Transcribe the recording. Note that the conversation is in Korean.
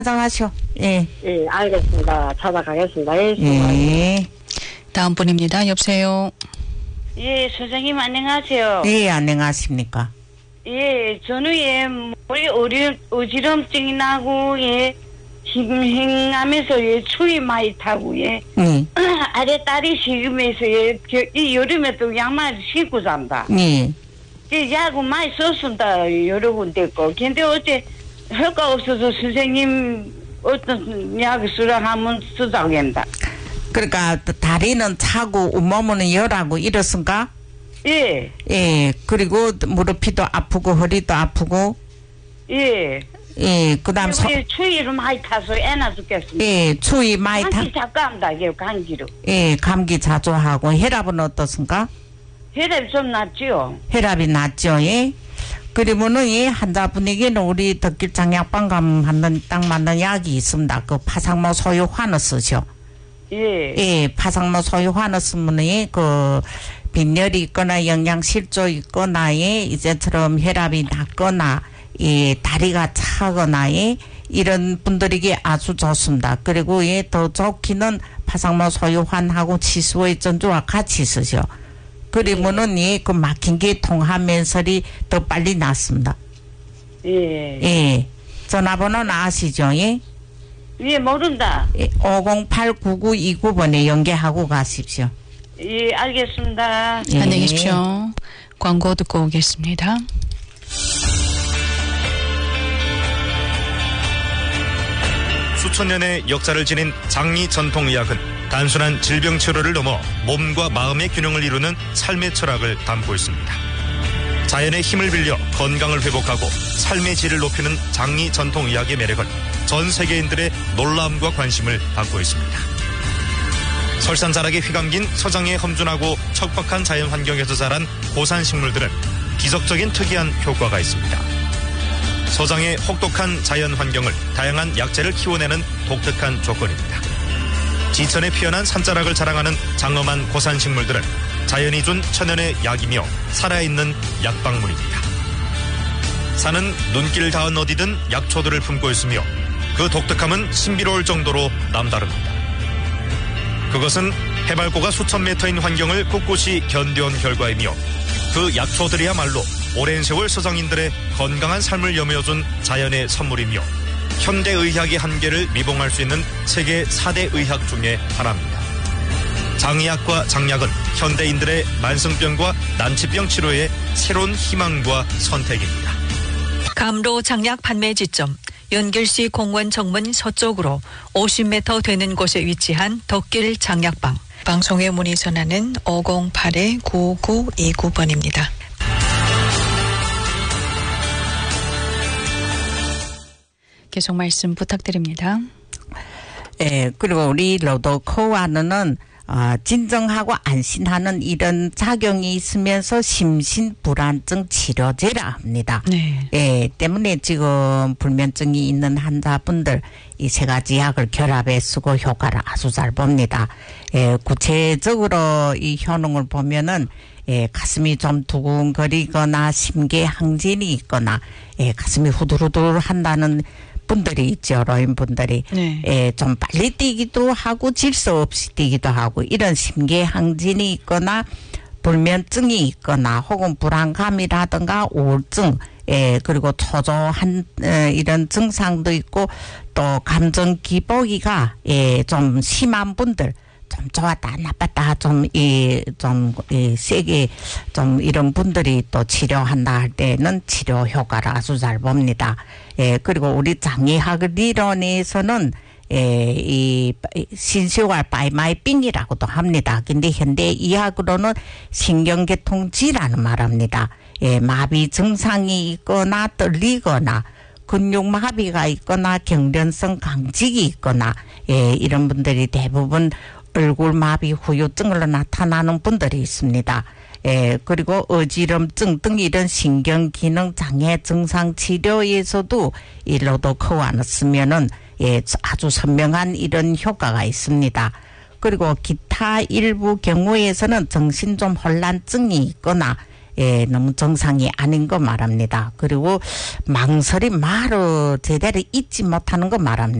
찾아가시오. 예. 예, 알겠습니다. 찾아가겠습니다. 예. 예. 다음 분입니다. 여보세요. 예, 소장님 안녕하세요. 예, 안녕하십니까. 예, 저는 머리 어지럼증이 나고 힘행하면서 추위 많이 타고 아래 딸이 식으면서 이 여름에 또 양말 신고 잔다. 예. 약을 많이 썼습니다. 여러 군데 거. 근데 어째 효과 없어서 선생님 어떤 약을 쓰라 하면 쓰자고 합니다. 그러니까 다리는 차고 온몸은 열하고 이렇습니까? 예. 예. 그리고 무릎이도 아프고 허리도 아프고. 예. 예. 그다음 추위를 많이 타서 애나 죽겠습니다. 예. 추위 많이 감기 자꾸 합니다. 감기로. 예. 감기 자주 하고 혈압은 어떻습니까? 혈압이 좀 낮죠. 혈압이 낮죠. 예. 그러면은 이 환자분에게는 우리 덕길장약방 가면 딱 맞는 약이 있습니다. 그 파상모 소유 환을 쓰죠. 예. 예, 파상모 소유 환을 쓰면은 그 빈혈이 있거나 영양실조 있거나 이제처럼 혈압이 낮거나 다리가 차거나 이런 분들에게 아주 좋습니다. 그리고 더 좋기는 파상모 소유 환하고 치수의 전주와 같이 쓰죠. 그러면은 그 막힌 게 통하면서리 더 빨리 낫습니다. 예. 예. 전화번호는 아시죠? 예? 예, 모른다. 508-9929번에 연계하고 가십시오. 예, 알겠습니다. 예. 안녕히 계십시오. 광고 듣고 오겠습니다. 수천 년의 역사를 지닌 장리 전통의학은 단순한 질병 치료를 넘어 몸과 마음의 균형을 이루는 삶의 철학을 담고 있습니다. 자연의 힘을 빌려 건강을 회복하고 삶의 질을 높이는 장리 전통의학의 매력은 전 세계인들의 놀라움과 관심을 받고 있습니다. 설산자락에 휘감긴 서장의 험준하고 척박한 자연 환경에서 자란 고산 식물들은 기적적인 특이한 효과가 있습니다. 서장의 혹독한 자연 환경을 다양한 약재를 키워내는 독특한 조건입니다. 지천에 피어난 산자락을 자랑하는 장엄한 고산 식물들은 자연이 준 천연의 약이며 살아있는 약방문입니다. 산은 눈길 닿은 어디든 약초들을 품고 있으며 그 독특함은 신비로울 정도로 남다릅니다. 그것은 해발고가 수천 미터인 환경을 꿋꿋이 견뎌온 결과이며 그 약초들이야말로 오랜 세월 서장인들의 건강한 삶을 여며준 자연의 선물이며 현대의학의 한계를 미봉할 수 있는 세계 4대 의학 중에 하나입니다. 장의학과 장약은 현대인들의 만성병과 난치병 치료의 새로운 희망과 선택입니다. 감로 장약 판매 지점 연길시 공원 정문 서쪽으로 50m 되는 곳에 위치한 덕길 장약방. 방송에 문의 전화는 508-9929번입니다. 계속 말씀 부탁드립니다. 예, 그리고 우리 로도코와는 진정하고 안심하는 이런 작용이 있으면서 심신불안증 치료제라 합니다. 네. 예, 때문에 지금 불면증이 있는 환자분들 이 세 가지 약을 결합해 쓰고 효과를 아주 잘 봅니다. 예, 구체적으로 이 효능을 보면은 가슴이 좀 두근거리거나 심계 항진이 있거나 가슴이 후들후들 한다는 분들이 있죠. 노인분들이. 네. 좀 빨리 뛰기도 하고 질서 없이 뛰기도 하고 이런 심계 항진이 있거나 불면증이 있거나 혹은 불안감이라든가 우울증 그리고 초조한 이런 증상도 있고 또 감정 기복이가 좀 심한 분들 좀 좋았다 나빴다 좀 세게 좀 이런 분들이 또 치료한다 할 때는 치료 효과를 아주 잘 봅니다. 그리고 우리 장의학理論에서는 이 신시활 바이마이빙이라고도 합니다. 근데 현대 의학으로는 신경계통지라는 말합니다. 마비 증상이 있거나 떨리거나 근육마비가 있거나 경련성 강직이 있거나 이런 분들이 대부분 얼굴마비 후유증으로 나타나는 분들이 있습니다. 그리고 어지럼증 등 이런 신경기능 장애 증상 치료에서도 이 로도코안을 쓰면은 아주 선명한 이런 효과가 있습니다. 그리고 기타 일부 경우에서는 정신 좀 혼란증이 있거나 너무 정상이 아닌 거 말합니다. 그리고 망설임 말을 제대로 잊지 못하는 거 말합니다.